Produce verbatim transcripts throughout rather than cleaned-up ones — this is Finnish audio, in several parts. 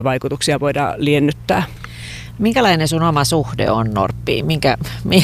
vaikutuksia voidaan liennyttää. Minkälainen sun oma suhde on norppiin? Minkä,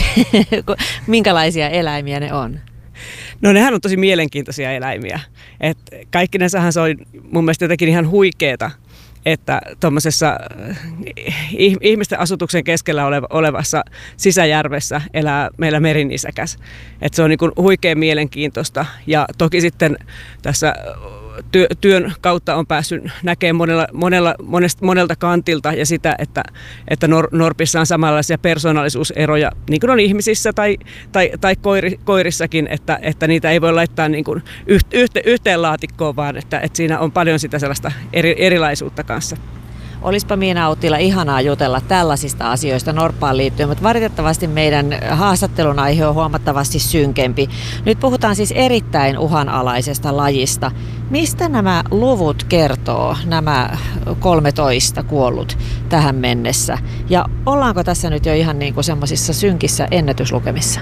minkälaisia eläimiä ne on? No nehän on tosi mielenkiintoisia eläimiä. Et kaikkinensahan se on mun mielestä jotenkin ihan huikeeta, että tuommoisessa ihmisten asutuksen keskellä olevassa sisäjärvessä elää meillä merinisäkäs. Et se on niin kuin huikean mielenkiintoista ja toki sitten tässä työ, työn kautta on päässyt näkemään monella, monella, monesta, monelta kantilta ja sitä, että, että nor, norpissa on samanlaisia persoonallisuuseroja niin kuin on ihmisissä tai, tai, tai koiri, koirissakin, että, että niitä ei voi laittaa niin kuin yhteen, yhteen laatikkoon, vaan että, että siinä on paljon sitä sellaista eri, erilaisuutta kanssa. Olispa Miina Uttila ihanaa jutella tällaisista asioista norppaan liittyen, mutta valitettavasti meidän haastattelun aihe on huomattavasti synkempi. Nyt puhutaan siis erittäin uhanalaisesta lajista. Mistä nämä luvut kertoo, nämä kolmetoista kuollut tähän mennessä? Ja ollaanko tässä nyt jo ihan niin kuin semmoisissa synkissä ennätyslukemissa?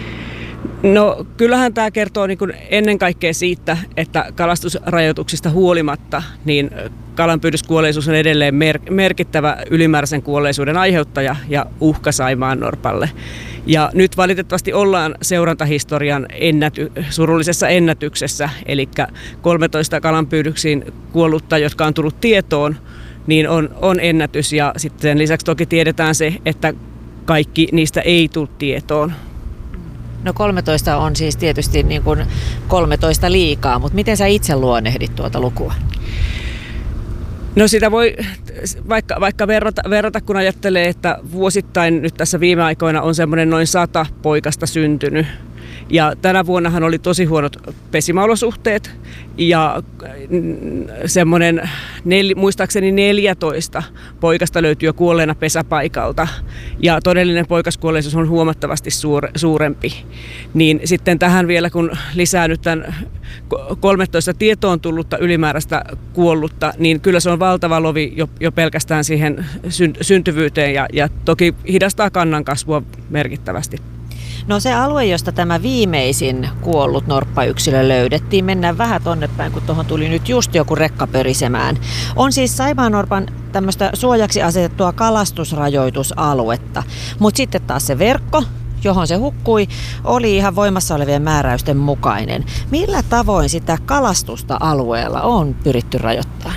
No kyllähän tämä kertoo niin kuin ennen kaikkea siitä, että kalastusrajoituksista huolimatta niin kalanpyydyskuolleisuus on edelleen mer- merkittävä ylimääräisen kuolleisuuden aiheuttaja ja uhka saimaannorpalle. Ja nyt valitettavasti ollaan seurantahistorian ennäty- surullisessa ennätyksessä, eli kolmetoista kalanpyydyksiin kuollutta, jotka on tullut tietoon, niin on, on ennätys ja sitten sen lisäksi toki tiedetään se, että kaikki niistä ei tule tietoon. No kolmetoista on siis tietysti niin kuin kolmetoista liikaa, mutta miten sä itse luonnehdit tuota lukua? No sitä voi vaikka, vaikka verrata, verrata, kun ajattelee, että vuosittain nyt tässä viime aikoina on semmoinen noin sata poikasta syntynyt. Ja tänä vuonnahan oli tosi huonot pesimäolosuhteet ja semmoinen nel, muistaakseni neljätoista poikasta löytyy jo kuolleena pesäpaikalta ja todellinen poikaskuolleisuus on huomattavasti suure, suurempi. Niin sitten tähän vielä kun lisää nyt tämän kolmetoista tietoon tullutta ylimääräistä kuollutta, niin kyllä se on valtava lovi jo, jo pelkästään siihen syntyvyyteen ja, ja toki hidastaa kannan kasvua merkittävästi. No se alue, josta tämä viimeisin kuollut norppayksilö löydettiin, mennään vähän tonne päin, kun tuohon tuli nyt just joku rekka pörisemään, on siis saimaannorpan tämmöistä suojaksi asetettua kalastusrajoitusaluetta. Mutta sitten taas se verkko, johon se hukkui, oli ihan voimassa olevien määräysten mukainen. Millä tavoin sitä kalastusta alueella on pyritty rajoittamaan?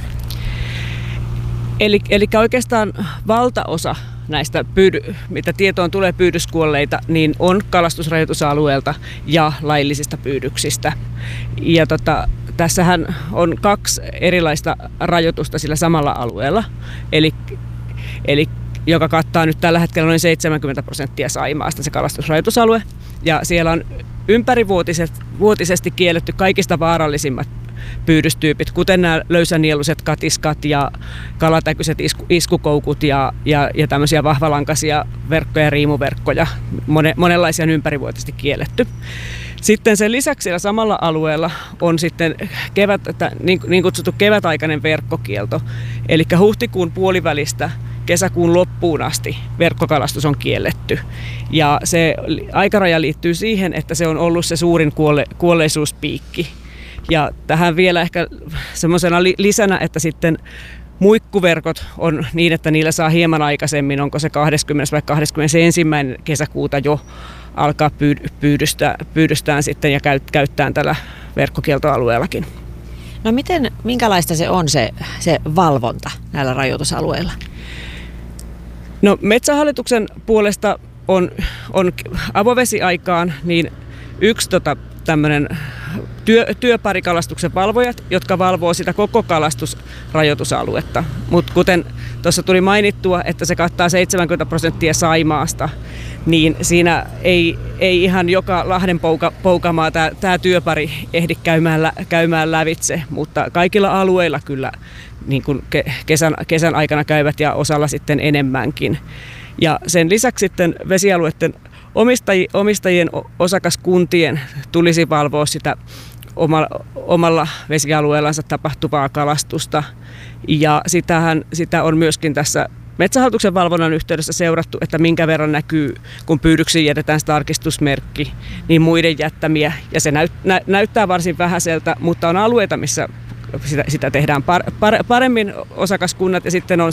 Eli, eli oikeastaan valtaosa näistä, pyydy, mitä tietoon tulee pyydyskuolleita, niin on kalastusrajoitusalueelta ja laillisista pyydyksistä. Ja tota, tässähän on kaksi erilaista rajoitusta sillä samalla alueella, eli, eli joka kattaa nyt tällä hetkellä noin seitsemänkymmentä prosenttia Saimaasta se kalastusrajoitusalue. Ja siellä on ympärivuotisesti kielletty kaikista vaarallisimmat pyydystyypit, kuten nämä löysänieluiset katiskat ja kalatäkyset isku, iskukoukut ja, ja, ja tämmöisiä vahvalankaisia verkkoja ja riimuverkkoja. Mone, monenlaisia on ympärivuotisesti kielletty. Sitten sen lisäksi siellä samalla alueella on sitten kevät, niin, niin kutsuttu kevätaikainen verkkokielto, eli huhtikuun puolivälistä kesäkuun loppuun asti verkkokalastus on kielletty. Ja se aikaraja liittyy siihen, että se on ollut se suurin kuolle, kuolleisuuspiikki. Ja tähän vielä ehkä semmoisena lisänä, että sitten muikkuverkot on niin, että niillä saa hieman aikaisemmin, onko se kaksikymmentä vai kahdeskymmenesensimmäinen kesäkuuta jo alkaa pyydystää, pyydystään sitten ja käyttää tällä verkkokieltoalueellakin. No miten, minkälaista se on se, se valvonta näillä rajoitusalueilla? No Metsähallituksen puolesta on, on avovesiaikaan niin yksi tota, tämmöinen työ, työparikalastuksen valvojat, jotka valvoo sitä koko kalastusrajoitusaluetta. Mutta kuten tuossa tuli mainittua, että se kattaa seitsemänkymmentä prosenttia Saimaasta, niin siinä ei, ei ihan joka Lahden pouka, poukamaa tämä työpari ehdi käymään, käymään lävitse, mutta kaikilla alueilla kyllä niin kuin kesän, kesän aikana käyvät ja osalla sitten enemmänkin. Ja sen lisäksi sitten vesialueiden Omistaj- omistajien osakaskuntien tulisi valvoa sitä omalla, omalla vesialueellansa tapahtuvaa kalastusta. Ja sitähän, sitä on myöskin tässä Metsähallituksen valvonnan yhteydessä seurattu, että minkä verran näkyy, kun pyydyksiin jätetään tarkistusmerkki, niin muiden jättämiä. Ja se näyt, nä, näyttää varsin vähäiseltä, mutta on alueita, missä sitä, sitä tehdään par, par, paremmin osakaskunnat ja sitten on